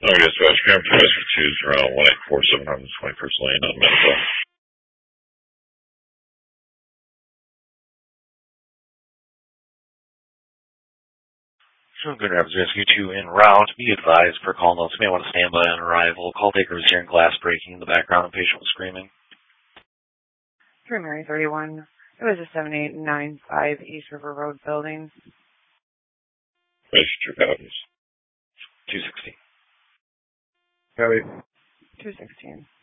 Oh, dispatch, Grand Press for 2's around 1847 on the 21st lane on Medical. So Good Rapids Rescue 2 en route. Be advised, per call notes, may want to stand by on arrival. Call taker was hearing glass breaking in the background and patient was screaming. Mary 31. It was a 7895 East River Road building. Register copies. 216. Copy. 216.